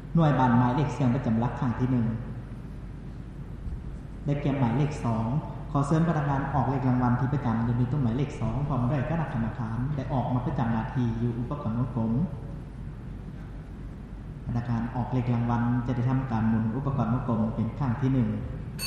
หน่วยบานหมายเลขเสียงประจำหลักครั้งที่1ได้แก่หมายเลข2ขอเชิญพนักงานออกเลขรางวัลที่ประจำอยู่ในตู้หมายเลข2พร้อมด้วยคณะกรรมการได้ออกมาประจำหน้าที่อยู่อุปกรณ์ของผมพนักงานออกเลขรางวัลจะได้ทำการหมุนอุปกรณ์ของผมเป็นครั้งที่1